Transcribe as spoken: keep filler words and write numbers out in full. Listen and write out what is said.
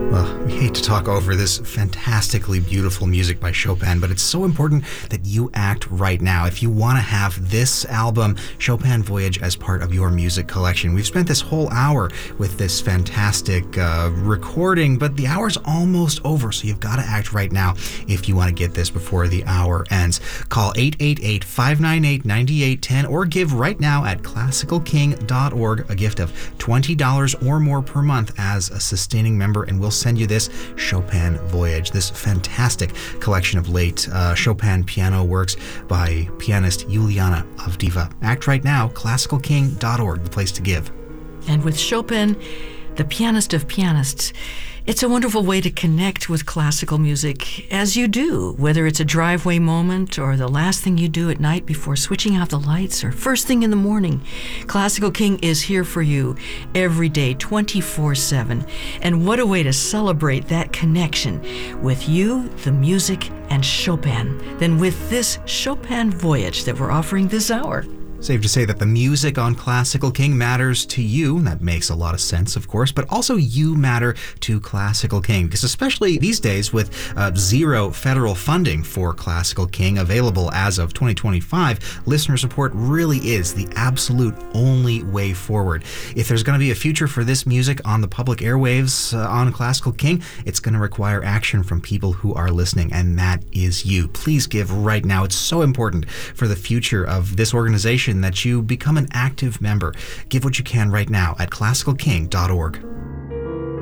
Well, we hate to talk over this fantastically beautiful music by Chopin, but it's so important that you act right now. If you want to have this album, Chopin Voyage, as part of your music collection. We've spent this whole hour with this fantastic uh, recording, but the hour's almost over, so you've got to act right now if you want to get this before the hour ends. Call eight eight eight, five nine eight, nine eight one zero or give right now at classical king dot org a gift of twenty dollars or more per month as a sustaining member, and we'll send you this Chopin Voyage, this fantastic collection of late uh, Chopin piano works by pianist Juliana Avdiva. Act right now, classical king dot org, the place to give. And with Chopin, the pianist of pianists, it's a wonderful way to connect with classical music as you do, whether it's a driveway moment or the last thing you do at night before switching out the lights or first thing in the morning. Classical King is here for you every day, twenty-four seven. And what a way to celebrate that connection with you, the music, and Chopin than with this Chopin Voyage that we're offering this hour. Safe to say that the music on Classical King matters to you. That makes a lot of sense, of course, but also you matter to Classical King, because especially these days with uh, zero federal funding for Classical King available as of twenty twenty-five, listener support really is the absolute only way forward. If there's going to be a future for this music on the public airwaves uh, on Classical King, it's going to require action from people who are listening, and that is you. Please give right now. It's so important for the future of this organization that you become an active member. Give what you can right now at classical king dot org.